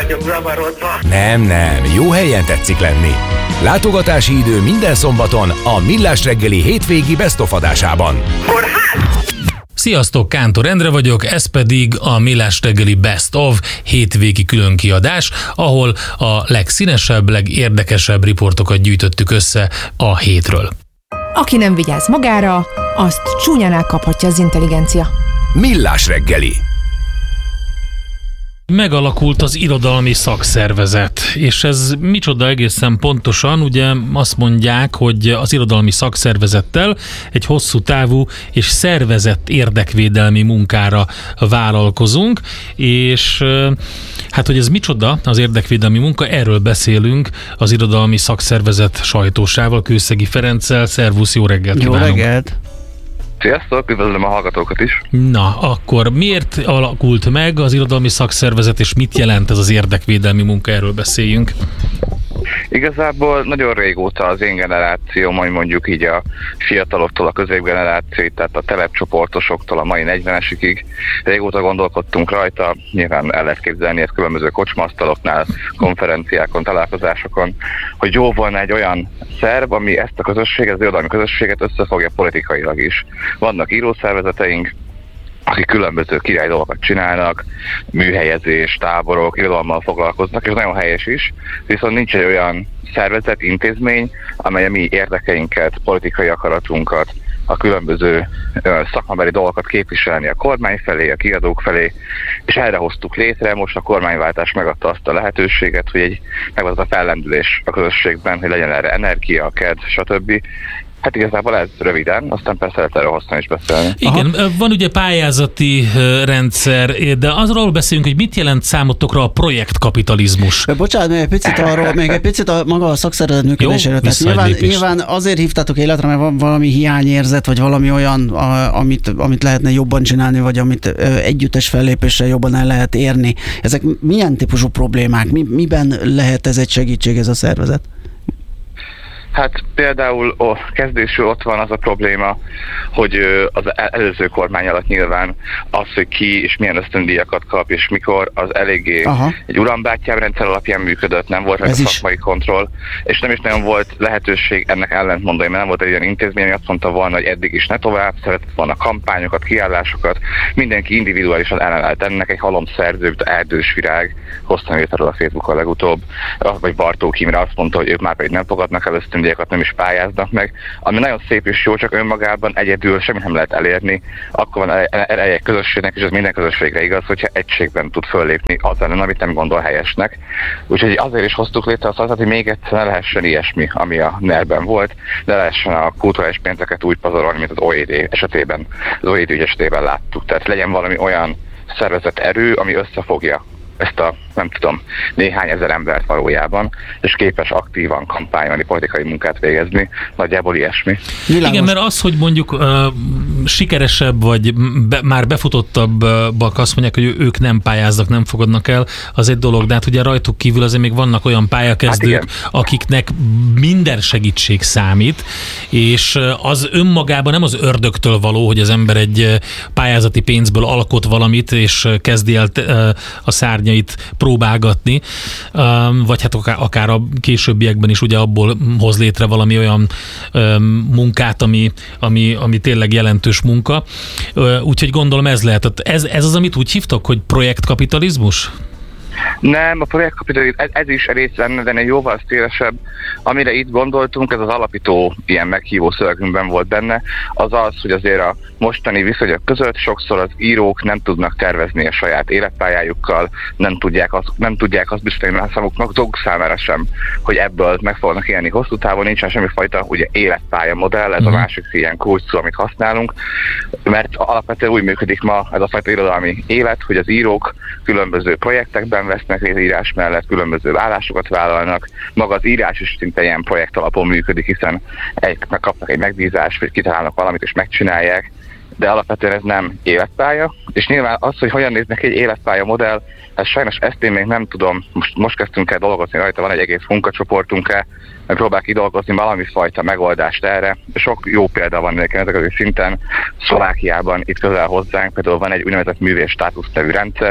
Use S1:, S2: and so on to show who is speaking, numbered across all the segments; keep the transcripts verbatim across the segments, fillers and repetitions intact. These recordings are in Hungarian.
S1: vagyok zavarodva.
S2: Nem, nem, jó helyen tetszik lenni. Látogatási idő minden szombaton a Millás reggeli hétvégi Best of adásában.
S1: Kórház!
S3: Sziasztok, Kántor Endre vagyok, ez pedig a Millás reggeli Best of hétvégi különkiadás, ahol a legszínesebb, legérdekesebb riportokat gyűjtöttük össze a hétről.
S4: Aki nem vigyáz magára, azt csúnyán elkaphatja az intelligencia.
S2: Millás reggeli.
S3: Megalakult az irodalmi szakszervezet, és ez micsoda egészen pontosan, ugye azt mondják, hogy az irodalmi szakszervezettel egy hosszú távú és szervezett érdekvédelmi munkára vállalkozunk, és hát, hogy ez micsoda az érdekvédelmi munka, erről beszélünk az irodalmi szakszervezet sajtósával, Kőszegi Ferenccel. Szervusz, jó reggelt kívánunk!
S5: Jó reggelt!
S6: Sziasztok, üdvözlöm a hallgatókat is!
S3: Na, akkor miért alakult meg az irodalmi szakszervezet, és mit jelent ez az érdekvédelmi munka? Erről beszéljünk.
S6: Igazából nagyon régóta az én generációm, vagy mondjuk így a fiataloktól a középgenerációig, tehát a telepcsoportosoktól a mai negyvenesikig régóta gondolkodtunk rajta, nyilván el lehet képzelni ezt különböző kocsmaasztaloknál, konferenciákon, találkozásokon, hogy jó volna egy olyan szerv, ami ezt a közösséget, az irodalmi közösséget összefogja politikailag is. Vannak írószervezeteink, akik különböző király dolgokat csinálnak, műhelyezés, táborok, irodalommal foglalkoznak, és nagyon helyes is, viszont nincs egy olyan szervezet, intézmény, amely a mi érdekeinket, politikai akaratunkat, a különböző szakmabeli dolgokat képviselni a kormány felé, a kiadók felé, és erre hoztuk létre. Most a kormányváltás megadta azt a lehetőséget, hogy egy megvan a fellendülés a közösségben, hogy legyen erre energia, kedv, stb. Hát igazából ez röviden, aztán persze lehet erről hosszan is beszélni.
S3: Igen, Aha. van ugye pályázati rendszer, de azról beszélünk, hogy mit jelent számotokra a projektkapitalizmus.
S5: Bocsánat, még egy picit arról, még egy picit a maga a szakszervezet működéséről. Tehát nyilván, nyilván azért hívtátok életre, mert van valami hiányérzet, vagy valami olyan, a, amit, amit lehetne jobban csinálni, vagy amit együttes fellépéssel jobban el lehet érni. Ezek milyen típusú problémák? Mi, miben lehet ez egy segítség, ez a szervezet?
S6: Hát például ó, kezdésül ott van az a probléma, hogy az előző kormány alatt nyilván az, hogy ki és milyen ösztöndíjakat kap, és mikor, az eléggé Aha. egy urambátyám rendszer alapján működött, nem volt rá szakmai kontroll, és nem is nagyon volt lehetőség ennek ellentmondani, mert nem volt egy olyan intézmény, ami azt mondta volna, hogy eddig is ne tovább, szeretett volna kampányokat, kiállásokat, mindenki individuálisan ellenállt ennek, egy halomszerző, mint Erdős Virág, hoztam őt a Facebookon legutóbb, vagy Bartók Imre azt mondta, hogy ők már pedig nem fogadnak el ösztöndíjakat, nem is pályáznak meg, ami nagyon szép és jó, csak önmagában egyedül semmit nem lehet elérni, akkor van ereje egy közösségnek, és ez minden közösségre igaz, hogyha egységben tud föllépni az ellen, amit nem gondol helyesnek. Úgyhogy azért is hoztuk létre azt, hogy még egyszer ne lehessen ilyesmi, ami a nerben volt, ne lehessen a kulturális pénzeket úgy pazarolni, mint az o e dé esetében, az o e dé ügy esetében láttuk. Tehát legyen valami olyan szervezet erő, ami összefogja ezt a, nem tudom, néhány ezer embert valójában, és képes aktívan kampányolni, politikai munkát végezni, nagyjából ilyesmi.
S3: Világos. Igen, mert az, hogy mondjuk uh, sikeresebb, vagy be, már befutottabbak azt mondják, hogy ők nem pályáznak, nem fogadnak el, az egy dolog, de hát ugye rajtuk kívül azért még vannak olyan pályakezdők, hát akiknek minden segítség számít, és az önmagában nem az ördögtől való, hogy az ember egy pályázati pénzből alkot valamit, és kezdi el a szárnyait próbálgatni, vagy hát akár a későbbiekben is ugye abból hoz létre valami olyan munkát, ami, ami, ami tényleg jelentős munka. Úgyhogy gondolom ez lehet. Ez, ez az, amit úgy hívtok, hogy projektkapitalizmus?
S6: Nem, a projektkapitalizmus, ez, ez is rész lenne, de egy jóval szélesebb. Amire itt gondoltunk, ez az alapító ilyen meghívó szövegünkben volt benne, az az, hogy azért a mostani viszonyok között sokszor az írók nem tudnak tervezni a saját életpályájukkal, nem tudják, az, nem tudják azt biztosítani a számuknak, azok számára sem, hogy ebből meg fognak élni hosszú távon, nincsen semmifajta ugye, életpálya modell, ez mm. a másik ilyen kulcs szó, amit használunk, mert alapvetően úgy működik ma ez a fajta irodalmi élet, hogy az írók különböző projektekben vesznek részt írás mellett, különböző állásokat vállalnak, maga az írás is szinte ilyen projekt alapon működik, hiszen egy, megkapnak egy megbízást, vagy kitalálnak valamit és megcsinálják, de alapvetően ez nem életpálya, és nyilván az, hogy hogyan néznek egy életpálya modell, ez sajnos ezt én még nem tudom, most, most kezdtünk el dolgozni rajta, van egy egész munkacsoportunk el, meg próbálják kidolgozni valami fajta megoldást erre. Sok jó példa van ezek szinten. Szlovákiában itt közel hozzánk például van egy úgynevezett művész státusz nevű rendszer,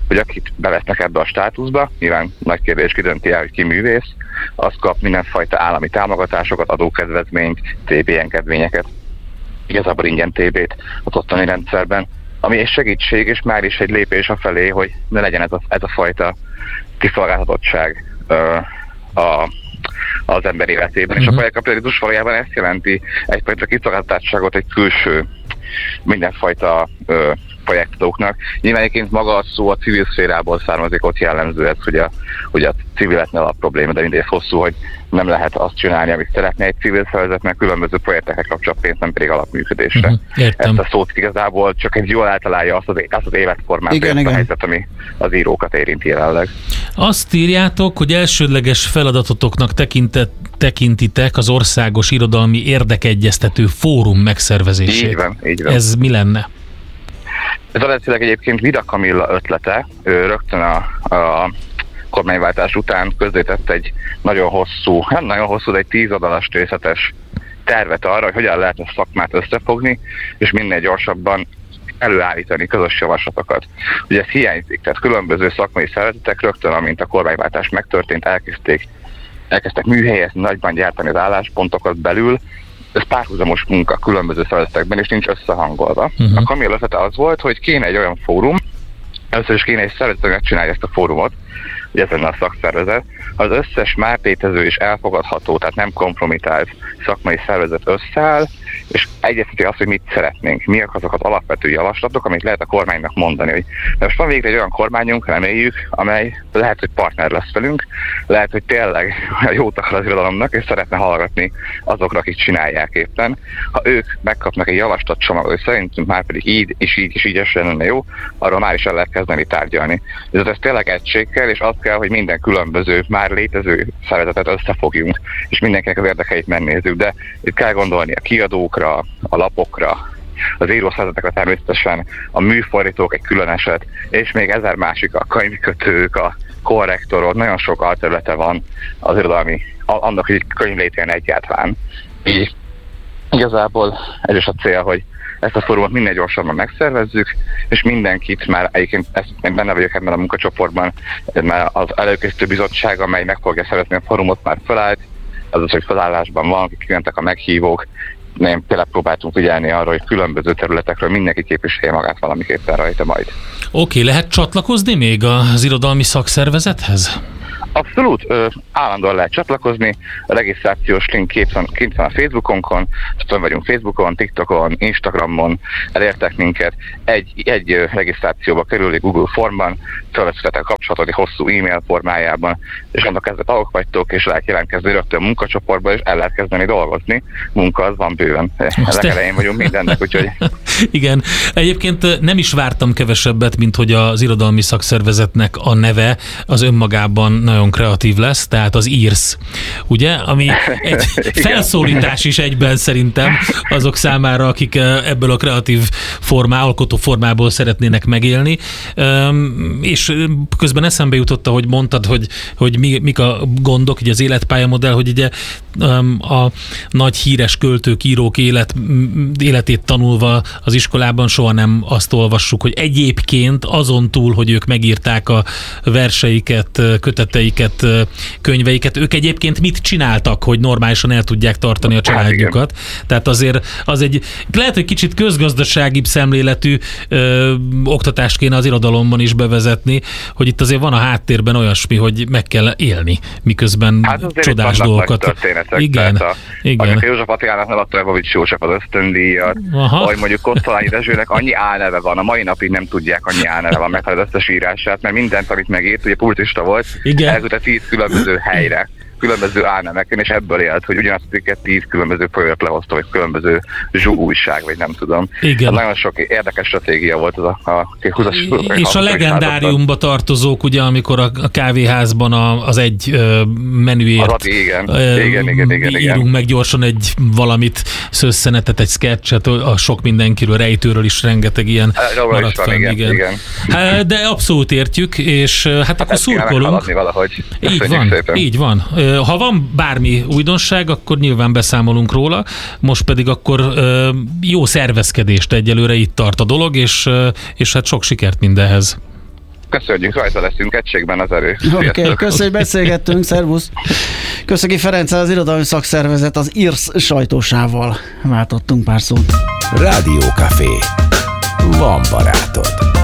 S6: hogy akit bevesznek ebbe a státuszba, nyilván nagy kérdés, ki dönti el, hogy ki művész, az kap mindenfajta állami támogatásokat, adókedvezményt, té bé engedményeket, igazából ingyen té bét az ottani rendszerben, ami egy segítség, és már is egy lépés afelé, hogy ne legyen ez a, ez a fajta kiszolgáltatottság uh, a, az ember életében. Uh-huh. És a projektkapitalizmus valójában ezt jelenti egyfajta kiszolgáltatottságot egy külső mindenfajta uh, projektadóknak. Nyilván egyébként maga a szó a civil szférából származik, ott jellemző ez, hogy a, hogy a civiletnél a probléma, de mindegy hosszú, hogy nem lehet azt csinálni, amit szeretne egy civil szervezetnek, különböző projekteknek kapcsol pénzt, nem pedig alapműködésre.
S3: Uh-huh,
S6: ezt a szót igazából csak egy jól általálja azt az, azt az életformát,
S5: igen,
S6: azt
S5: igen.
S6: a helyzet, ami az írókat érinti jelenleg.
S3: Azt írjátok, hogy elsődleges feladatotoknak tekintet, tekintitek az Országos Irodalmi Érdekegyeztető Fórum megszervezését.
S6: Így van, így van.
S3: Ez mi lenne?
S6: Ez eredetileg egyébként Vida Kamilla ötlete, ő rögtön a, a kormányváltás után közzétett egy nagyon hosszú, nem nagyon hosszú, de egy tíz oldalas részletes tervet arra, hogy hogyan lehetne szakmát összefogni, és minél gyorsabban előállítani közös javaslatokat. Ugye ez hiányzik, tehát különböző szakmai szervezetek rögtön, amint a kormányváltás megtörtént, elkezdték, elkezdtek műhelyezni, nagyban gyártani az álláspontokat belül. Ez párhuzamos munka különböző szervezetekben, és nincs összehangolva. Uh-huh. A Kamilla ötlete az volt, hogy kéne egy olyan fórum, először is kéne egy szervezet, hogy megcsinálja ezt a fórumot, ugye ez lenne a szakszervezet, az összes már létező és elfogadható, tehát nem kompromitált szakmai szervezet összeáll, és egyezteti azt, hogy mit szeretnénk, miak azok az alapvető javaslatok, amit lehet a kormánynak mondani. Hogy most van végre egy olyan kormányunk, reméljük, amely lehet, hogy partner lesz velünk, lehet, hogy tényleg jót akar az irodalomnak, és szeretne hallgatni azokra, akik csinálják éppen. Ha ők megkapnak egy javaslatcsomagot, hogy szerintünk már pedig így és így és így esetben lenne jó, arról már is el lehet kezdeni tárgyalni. Ez, ez tényleg egység kell, és az kell, hogy minden különböző, már létező szervezetet összefogjunk, és mindenkinek az érdekeit megnézzük, de itt kell gondolni a kiadókra, a lapokra, az írószervezetekre természetesen, a műfordítók egy külön eset, és még ezer másik, a könyvkötők, a korrektorok, nagyon sok alterülete van az irodalmi, annak, hogy könyv létrejön egyáltalán. Így igazából ez is a cél, hogy ezt a fórumot minél gyorsabban megszervezzük, és mindenkit már egyébként, ezt, én benne vagyok ebben a munkacsoportban, már az előkészítő bizottság, amely meg fogja szervezni a fórumot, már felállt, azaz, hogy felállásban van, akik kimentek a meghívók, nem tényleg próbáltunk figyelni arra, hogy különböző területekről mindenki képviselje magát valamiképpen rajta majd.
S3: Oké, lehet csatlakozni még az irodalmi szakszervezethez?
S6: Abszolút, ö, állandóan lehet csatlakozni, a regisztrációs link kint van, kint van a Facebookonkon, szóval vagyunk Facebookon, TikTokon, Instagramon, elértek minket, egy, egy ö, regisztrációba kerül egy Google formban, felveszületek kapcsolatot egy hosszú e-mail formájában, és annak kezdve tagok vagytok, és lehet jelentkezni rögtön munkacsoportba, és el lehet kezdeni dolgozni. Munka az van bőven. Legelején vagyunk mindennek, úgyhogy...
S3: Igen, egyébként nem is vártam kevesebbet, mint hogy az irodalmi szakszervezetnek a neve az önmagában nagyon kreatív lesz, tehát az írsz, ugye? Ami egy felszólítás is egyben szerintem azok számára, akik ebből a kreatív formá, alkotó formából szeretnének megélni. És közben eszembe jutott, hogy mondtad, hogy, hogy mi, mik a gondok, ugye az életpályamodell, hogy ugye a nagy híres költők, írók élet, életét tanulva az iskolában soha nem azt olvassuk, hogy egyébként azon túl, hogy ők megírták a verseiket, köteteiket, könyveiket, ők egyébként mit csináltak, hogy normálisan el tudják tartani a családjukat. Hát, tehát azért az egy, lehet, hogy kicsit közgazdaságibb szemléletű ö, oktatást kéne az irodalomban is bevezetni, hogy itt azért van a háttérben olyasmi, hogy meg kell élni, miközben hát csodás dolgokat. Igen,
S6: a, igen. A József Attilának nem adta Lebovics József az ösztöndíjat, vagy mondjuk Kosztolányi Dezsőnek annyi álneve van, a mai napig nem tudják annyi álneve van meg az összes írását, mert mindent, amit megírt, ugye publicista volt, eljutott tíz különböző helyre, különböző álneveken, és ebből élt, hogy ugyanazt a tíz különböző folyót lehozta, vagy különböző zsúújság, vagy nem tudom. Igen. Nagyon sok érdekes stratégia volt az a, a húszas.
S3: És a legendáriumba tartozók, ugye, amikor a kávéházban az egy uh, menüért
S6: az, igen. Uh, igen, igen, igen,
S3: írunk
S6: igen.
S3: meg gyorsan egy valamit, szösszenetet, egy sketchet, a sok mindenkiről, Rejtőről is rengeteg ilyen maradt
S6: van,
S3: fel.
S6: Igen,
S3: igen.
S6: igen.
S3: Hát, de abszolút értjük, és hát, hát akkor szurkolunk. Így van, szépen. Így van. Ha van bármi újdonság, akkor nyilván beszámolunk róla, most pedig akkor jó szervezkedést, egyelőre itt tart a dolog, és, és hát sok sikert mindenhez.
S6: Köszönjük, rajta leszünk, egységben az erő.
S5: Oké, okay, köszönjük, hogy beszélgettünk, szervusz. Köszögi Ferenccel, az irodalmi szakszervezet, az i er es sajtósával váltottunk pár szót.
S2: Rádió Café. Van barátod.